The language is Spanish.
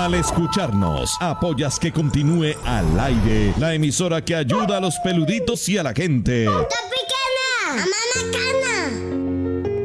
Al escucharnos, apoyas que continúe al aire la emisora que ayuda a los peluditos y a la gente. ¡Topicana! ¡Mamá Cana!